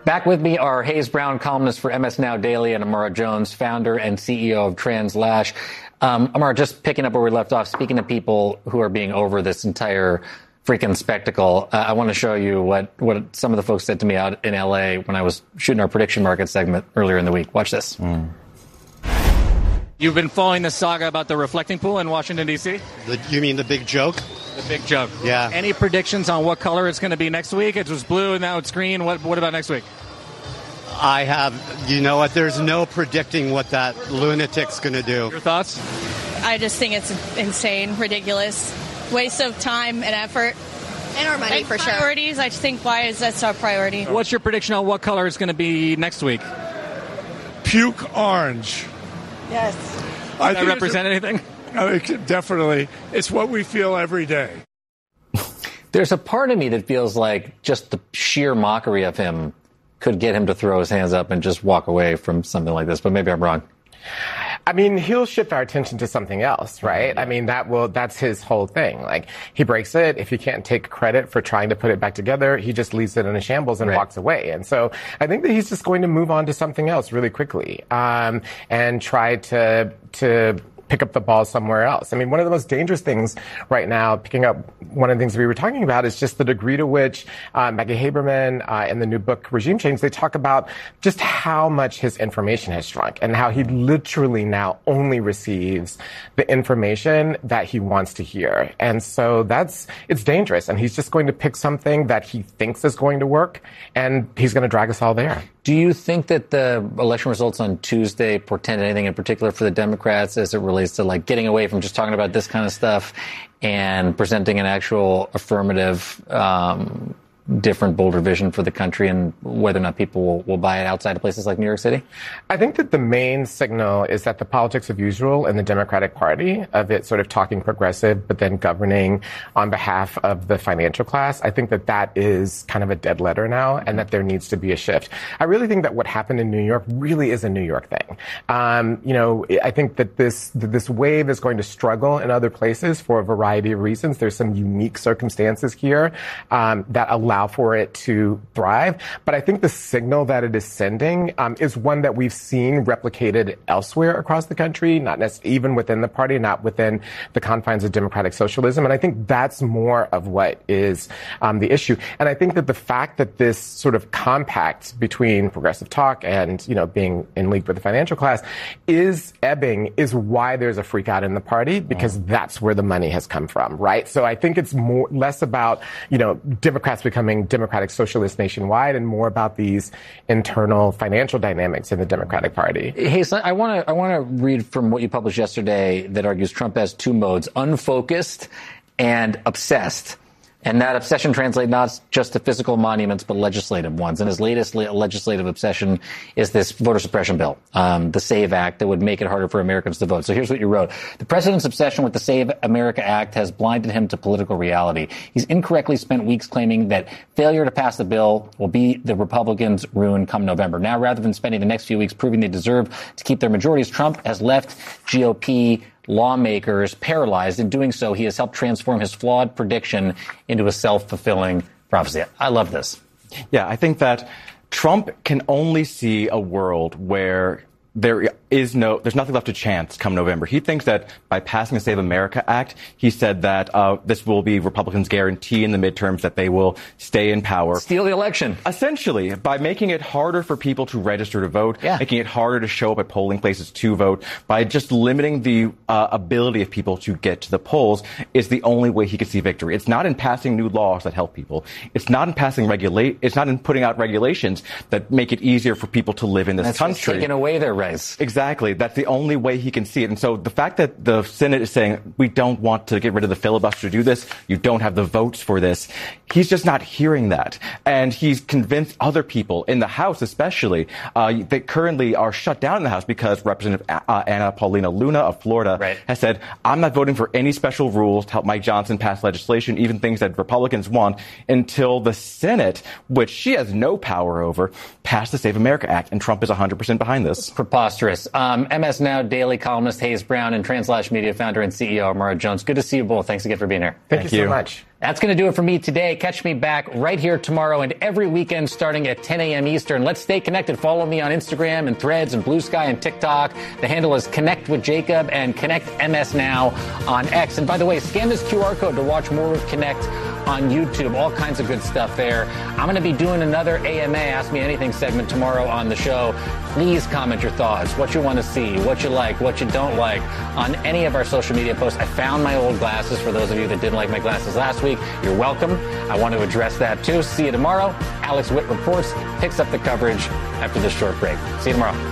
Back with me are Hayes Brown, columnist for MS Now Daily, and Amara Jones, founder and CEO of TransLash. Amara, just picking up where we left off, speaking to people who are being over this entire freaking spectacle, I want to show you what some of the folks said to me out in L.A. when I was shooting our prediction market segment earlier in the week. Watch this. You've been following the saga about the reflecting pool in Washington, D.C.? You mean the big joke? The big joke. Yeah. Any predictions on what color it's going to be next week? It was blue and now it's green. What about next week? I have, you know what, there's no predicting what that lunatic's going to do. Your thoughts? I just think it's insane, ridiculous, waste of time and effort. And our money, for sure. Priorities, I think, why is that our priority? What's your prediction on what color it's going to be next week? Puke orange. Yes. Does that represent anything? Definitely. It's what we feel every day. There's a part of me that feels like just the sheer mockery of him could get him to throw his hands up and just walk away from something like this, but maybe I'm wrong. I mean, he'll shift our attention to something else, right? I mean, that's his whole thing. Like, he breaks it. If he can't take credit for trying to put it back together, he just leaves it in a shambles and walks away. And so I think that he's just going to move on to something else really quickly, and try to pick up the ball somewhere else. I mean, one of the most dangerous things right now, picking up one of the things we were talking about, is just the degree to which Maggie Haberman in the new book, Regime Change, they talk about just how much his information has shrunk and how he literally now only receives the information that he wants to hear. And so it's dangerous. And he's just going to pick something that he thinks is going to work, and he's going to drag us all there. Do you think that the election results on Tuesday portend anything in particular for the Democrats as it relates to like getting away from just talking about this kind of stuff and presenting an actual affirmative, different, bolder vision for the country, and whether or not people will buy it outside of places like New York City? I think that the main signal is that the politics of usual in the Democratic Party, of it sort of talking progressive but then governing on behalf of the financial class, I think that is kind of a dead letter now, and that there needs to be a shift. I really think that what happened in New York really is a New York thing. I think that this wave is going to struggle in other places for a variety of reasons. There's some unique circumstances here that allow for it to thrive. But I think the signal that it is sending is one that we've seen replicated elsewhere across the country, not necessarily even within the party, not within the confines of democratic socialism. And I think that's more of what is the issue. And I think that the fact that this sort of compact between progressive talk and, being in league with the financial class is ebbing is why there's a freak out in the party, because that's where the money has come from, right? So I think it's less about, Democrats becoming democratic socialists nationwide and more about these internal financial dynamics in the Democratic Party. Hey, so I want to read from what you published yesterday that argues Trump has two modes: unfocused and obsessed. And that obsession translates not just to physical monuments, but legislative ones. And his latest legislative obsession is this voter suppression bill, the SAVE Act, that would make it harder for Americans to vote. So here's what you wrote. The president's obsession with the Save America Act has blinded him to political reality. He's incorrectly spent weeks claiming that failure to pass the bill will be the Republicans' ruin come November. Now, rather than spending the next few weeks proving they deserve to keep their majorities, Trump has left GOP lawmakers paralyzed. In doing so, he has helped transform his flawed prediction into a self-fulfilling prophecy. I love this. Yeah, I think that Trump can only see a world where there's nothing left to chance come November. He thinks that by passing the Save America Act, he said that this will be Republicans' guarantee in the midterms that they will stay in power. Steal the election. Essentially, by making it harder for people to register to vote, making it harder to show up at polling places to vote, by just limiting the ability of people to get to the polls, is the only way he could see victory. It's not in passing new laws that help people. It's not in it's not in putting out regulations that make it easier for people to live in this country. Taking away their rights. Exactly. That's the only way he can see it. And so the fact that the Senate is saying, we don't want to get rid of the filibuster to do this, you don't have the votes for this, he's just not hearing that. And he's convinced other people in the House, especially, that currently are shut down in the House because Representative Anna Paulina Luna of Florida has said, I'm not voting for any special rules to help Mike Johnson pass legislation, even things that Republicans want, until the Senate, which she has no power over, passed the Save America Act. And Trump is 100% behind this. preposterous. MS Now daily columnist Hayes Brown and Translash Media founder and CEO Amara Jones. Good to see you both. Thanks again for being here. Thank you so much. That's going to do it for me today. Catch me back right here tomorrow and every weekend starting at 10 a.m. Eastern. Let's stay connected. Follow me on Instagram and Threads and Blue Sky and TikTok. The handle is Connect with Jacob and Connect MS Now on X. And by the way, scan this QR code to watch more with Connect on YouTube. All kinds of good stuff there. I'm going to be doing another AMA Ask Me Anything segment tomorrow on the show. Please comment your thoughts, what you want to see, what you like, what you don't like on any of our social media posts. I found my old glasses for those of you that didn't like my glasses last week. You're welcome. I want to address that too. See you tomorrow. Alex Witt Reports picks up the coverage after this short break. See you tomorrow.